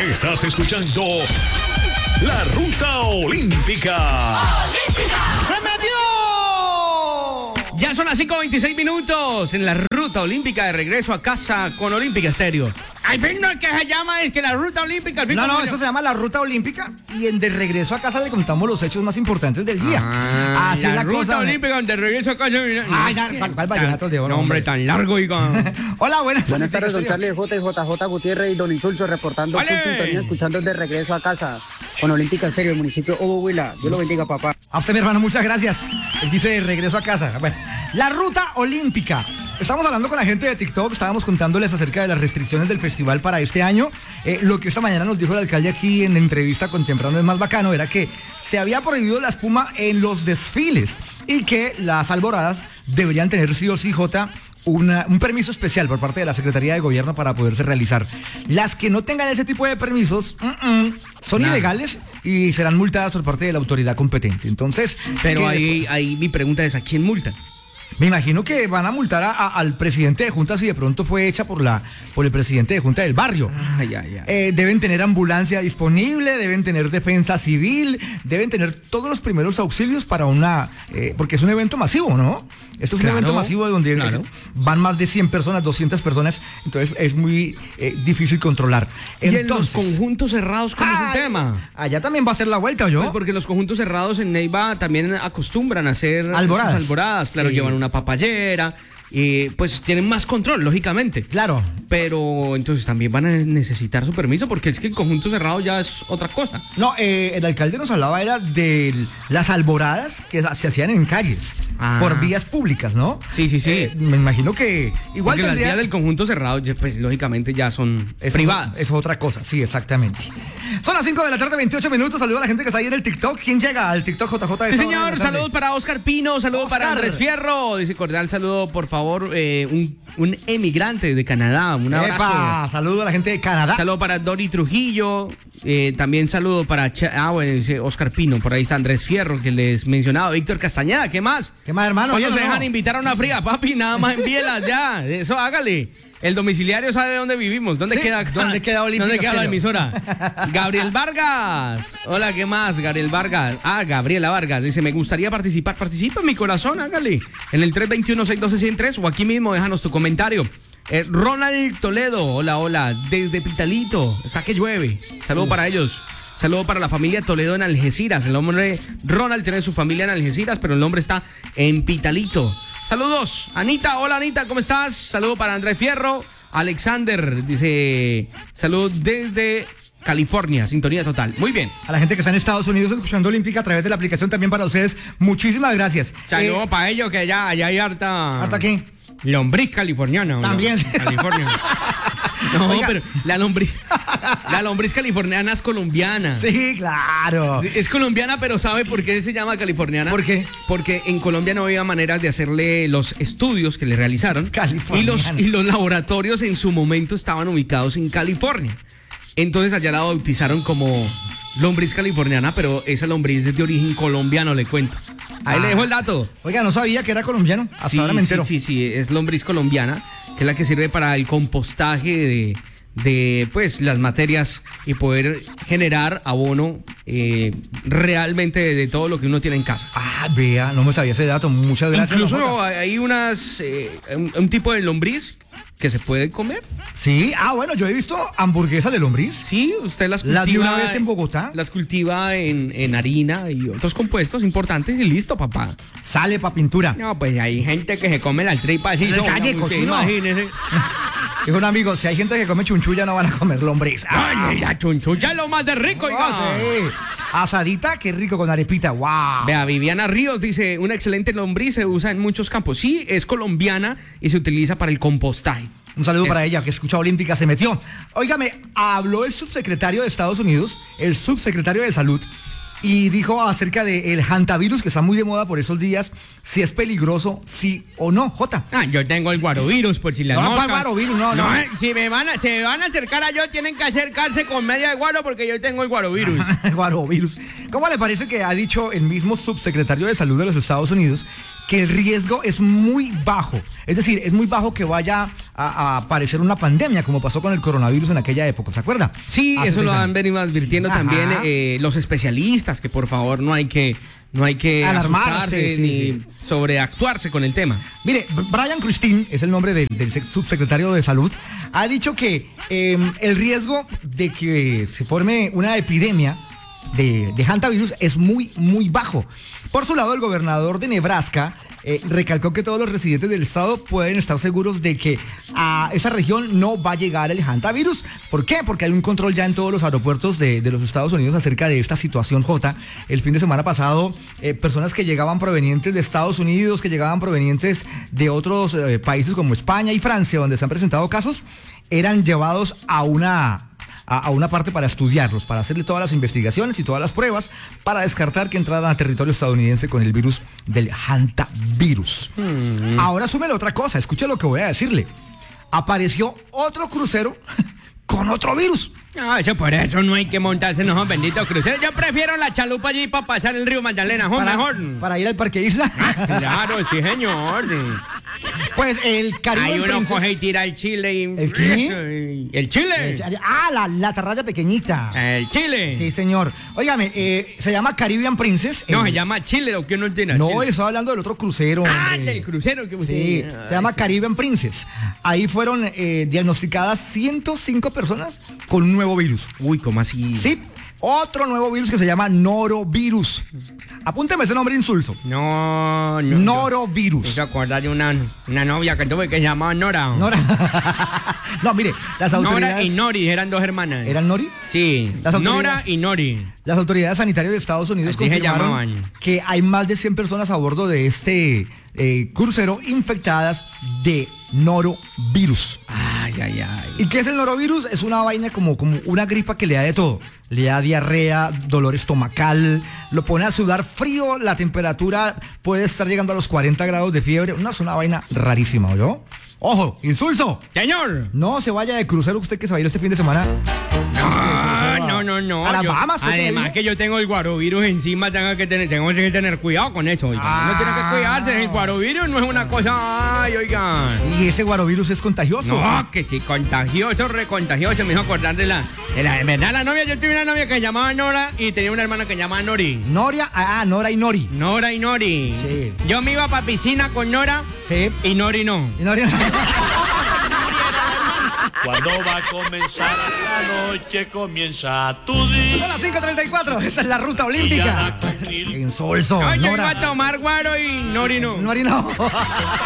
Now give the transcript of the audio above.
Estás escuchando La Ruta Olímpica. ¡Se metió! Ya son las 5:26 en la Ruta Olímpica de regreso a casa con Olímpica Estéreo. Al fin no es que se llama, es que la Ruta Olímpica. No, eso se llama la Ruta Olímpica y en De Regreso a Casa le contamos los hechos más importantes del día. Así la es la Ruta cosa. Olímpica de regreso a casa. ¿Cuál vallenato de oro? Nombre tan largo, oiga. Hola, buenas tardes, don Charlie, JJ Gutiérrez y don Insulso reportando ¡Vale! full sintonía, escuchando De Regreso a Casa con Olímpica Estéreo, el municipio Obo Huila. Dios lo bendiga, papá. A usted, mi hermano, muchas gracias. Él dice De Regreso a Casa. Bueno, la Ruta Olímpica. Estamos hablando con la gente de TikTok, estábamos contándoles acerca de las restricciones del festival para este año. Lo que esta mañana nos dijo el alcalde aquí en entrevista con Temprano es Más Bacano era que se había prohibido la espuma en los desfiles y que las alboradas deberían tener sí o sí, Jota, un permiso especial por parte de la Secretaría de Gobierno para poderse realizar. Las que no tengan ese tipo de permisos son ilegales y serán multadas por parte de la autoridad competente. Entonces, Pero ahí mi pregunta es, ¿a quién multan? me imagino que van a multar al presidente de Junta si de pronto fue hecha por el presidente de Junta del barrio. Deben tener ambulancia disponible, deben tener defensa civil, deben tener todos los primeros auxilios para porque es un evento masivo, ¿no? Esto es un evento masivo donde van más de 100 personas, 200 personas, entonces es muy difícil controlar. ¿Y en los conjuntos cerrados con ese tema? Allá también va a ser la vuelta, ¿yo? Pues porque los conjuntos cerrados en Neiva también acostumbran a hacer alboradas. Claro, sí. llevan una papayera y pues tienen más control, lógicamente. Claro. Pero entonces también van a necesitar su permiso porque es que el conjunto cerrado ya es otra cosa. No, el alcalde nos hablaba era de las alboradas que se hacían en calles, por vías públicas, ¿no? Sí. Me imagino que igual porque las vías del conjunto cerrado, pues lógicamente ya son privadas. Es otra cosa, sí, exactamente. Son las 5 de la tarde, 28 minutos. Saludo a la gente que está ahí en el TikTok. ¿Quién llega al TikTok, JJ? Sí, señor. Saludos para Oscar Pino, saludos para Andrés Fierro. Dice cordial saludo, por favor, un emigrante de Canadá. Un abrazo. Saludo a la gente de Canadá. Saludo para Dori Trujillo. También saludo para bueno, dice Oscar Pino. Por ahí está Andrés Fierro, que les mencionaba. Víctor Castañeda, ¿qué más? ¿Qué más, hermano? ¿Cuándo se dejan invitar a una fría, papi? Nada más envíelas ya. Eso hágale. El domiciliario sabe dónde vivimos. ¿Dónde queda acá? ¿Dónde queda Olímpica? ¿Dónde queda la emisora? Gabriel Vargas. Hola, ¿qué más? Gabriel Vargas. Gabriela Vargas. Dice, me gustaría participar. Participa en mi corazón, hágale. En el 321-612-103 o aquí mismo déjanos tu comentario. Ronald Toledo. Hola. Desde Pitalito. Está que llueve. Saludo para ellos. Saludo para la familia Toledo en Algeciras. El nombre Ronald tiene su familia en Algeciras, pero el nombre está en Pitalito. Saludos, Anita. Hola, Anita, ¿cómo estás? Saludo para Andrés Fierro. Alexander dice, saludos desde California, sintonía total. Muy bien. A la gente que está en Estados Unidos escuchando Olímpica a través de la aplicación también para ustedes, muchísimas gracias. Saludos para ellos que allá hay harta... ¿Harta qué? Lombriz californiana. También. California. No, Oiga. pero la lombriz californiana es colombiana. Sí, claro. Es colombiana, pero ¿sabe por qué se llama californiana? ¿Por qué? Porque en Colombia no había maneras de hacerle los estudios que le realizaron. Californiana. Y los laboratorios en su momento estaban ubicados en California. Entonces allá la bautizaron como lombriz californiana, pero esa lombriz es de origen colombiano, le cuento. Ahí le dejo el dato. Oiga, no sabía que era colombiano. Hasta ahora me entero. Sí, es lombriz colombiana, que es la que sirve para el compostaje de pues las materias y poder generar abono realmente de todo lo que uno tiene en casa. Vea, no me sabía ese dato. Muchas gracias. Incluso hay un tipo de lombriz que se puede comer. Sí, bueno, yo he visto hamburguesas de lombriz. Sí, usted las cultiva. Las de una vez en Bogotá. Las cultiva en harina y otros compuestos importantes y listo, papá. Sale pa' pintura. No, pues hay gente que se come la tripa así. Calle, imagínese. Dijo un amigo, si hay gente que come chunchulla no van a comer lombriz. Ay, la chunchulla es lo más de rico, sí. Asadita, qué rico con arepita, wow. Vea, Viviana Ríos dice, una excelente lombriz se usa en muchos campos. Sí, es colombiana y se utiliza para el compostaje. Un saludo para ella, que escucha Olímpica, se metió. Óigame, habló el subsecretario de Estados Unidos, el subsecretario de Salud, y dijo acerca del hantavirus, que está muy de moda por esos días, si es peligroso, sí o no, Jota. Yo tengo el guarovirus, por si las moscas. No, guarovirus, no. Si se van a acercar a yo, tienen que acercarse con media de guaro, porque yo tengo el guarovirus. Guarovirus. ¿Cómo le parece que ha dicho el mismo subsecretario de Salud de los Estados Unidos que el riesgo es muy bajo. Es decir, es muy bajo que vaya a aparecer una pandemia, como pasó con el coronavirus en aquella época, ¿se acuerda? Sí, Hace eso lo 6 han años. venido advirtiendo Ajá. también los especialistas, que por favor no hay que Alarmarse, asustarse sí, ni sí. sobreactuarse con el tema. Mire, Brian Christine, es el nombre del subsecretario de Salud, ha dicho que el riesgo de que se forme una epidemia de hantavirus es muy, muy bajo. Por su lado, el gobernador de Nebraska recalcó que todos los residentes del estado pueden estar seguros de que a esa región no va a llegar el hantavirus. ¿Por qué? Porque hay un control ya en todos los aeropuertos de los Estados Unidos acerca de esta situación, Jota. El fin de semana pasado, personas que llegaban provenientes de Estados Unidos, que llegaban provenientes de otros países como España y Francia, donde se han presentado casos, eran llevados a una parte para estudiarlos, para hacerle todas las investigaciones y todas las pruebas para descartar que entraran a territorio estadounidense con el virus del hantavirus. Ahora súmele otra cosa, escuche lo que voy a decirle. Apareció otro crucero con otro virus. No, eso por eso no hay que montarse en esos benditos cruceros. Yo prefiero la chalupa allí para pasar el río Magdalena, mejor. Para ir al Parque Isla. Claro, sí, señor. Pues el Caribe Ahí uno Princess- coge y tira el chile y... ¿El qué? El chile. La atarraya pequeñita. El chile. Sí, señor. Óigame, se llama Caribbean Princess. No, se llama chile, lo que uno tiene. No, chile. estoy hablando del otro crucero. Ah, hombre. del crucero que usted... Sí, se llama Ay, Caribbean Princess. Ahí fueron diagnosticadas 105 personas con un nuevo virus. Uy, ¿cómo así? Sí, otro nuevo virus que se llama norovirus. Apúnteme ese nombre insulso. No. Norovirus. Me acordar de una novia que tuve que se llamaba Nora. No, mire, las autoridades... Nora y Nori, eran dos hermanas. ¿Eran Nori? Sí, Las autoridades- Nora y Nori. Las autoridades sanitarias de Estados Unidos Así se confirmaron llamaban. que hay más de 100 personas a bordo de este crucero infectadas de norovirus. Ay. ¿Y qué es el norovirus? Es una vaina como una gripa que le da de todo. Le da diarrea, dolor estomacal, lo pone a sudar frío, la temperatura puede estar llegando a los 40 grados de fiebre. Es una vaina rarísima, ¿oyó? ¡Ojo! ¡Insulso! Señor. No se vaya de crucero usted que se va a ir este fin de semana. No. Alabama, ¿sí te Además digo? que yo tengo el guarovirus encima, tengo que tener cuidado con eso, oiga. Uno tiene que cuidarse, el guarovirus no es una cosa, ay, oiga. ¿Y ese guarovirus es contagioso? No, que sí, contagioso, recontagioso. Me hizo acordar de la verdad, la novia. Yo tuve una novia que se llamaba Nora y tenía una hermana que se llamaba Nori. Nora y Nori. Nora y Nori. Sí. Yo me iba para piscina con Nora Sí. y Nori no. Y Nori. Cuando va a comenzar la noche, comienza tu día. Son las 5:34. Esa es la ruta Y ya olímpica. da con mil Insulso. Yo iba a Nora. tomar guaro y Nori no. Nori no.